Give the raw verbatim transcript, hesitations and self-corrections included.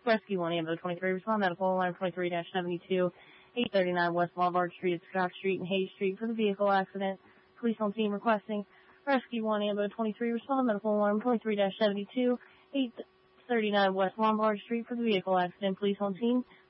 Rescue one, Ambo twenty-three, respond medical, alarm twenty-three seventy-two, eight thirty-nine West Lombard Street at Scott Street and Hayes Street for the vehicle accident. Police on scene requesting Rescue one, Ambo twenty-three, respond medical, alarm twenty-three seventy-two, eight thirty-nine West Lombard Street for the vehicle accident. Police on scene.